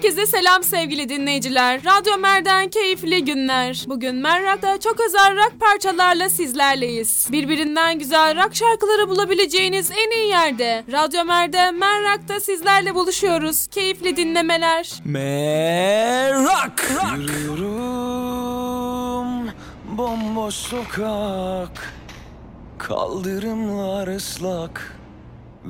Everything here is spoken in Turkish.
Herkese selam sevgili dinleyiciler. Radyo Mer'den keyifli günler. Bugün Merrak'ta çok özel rock parçalarla sizlerleyiz. Birbirinden güzel rock şarkıları bulabileceğiniz en iyi yerde. Radyo Mer'de Merrak'ta sizlerle buluşuyoruz. Keyifli dinlemeler. Merrak! Yürüyorum bomboş sokak, kaldırımlar ıslak.